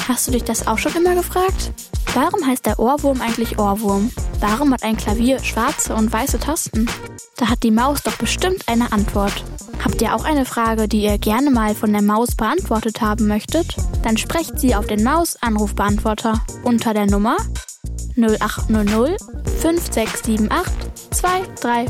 Hast du dich das auch schon immer gefragt? Warum heißt der Ohrwurm eigentlich Ohrwurm? Warum hat ein Klavier schwarze und weiße Tasten? Da hat die Maus doch bestimmt eine Antwort. Habt ihr auch eine Frage, die ihr gerne mal von der Maus beantwortet haben möchtet? Dann sprecht sie auf den Maus-Anrufbeantworter unter der Nummer 0800 5678 235.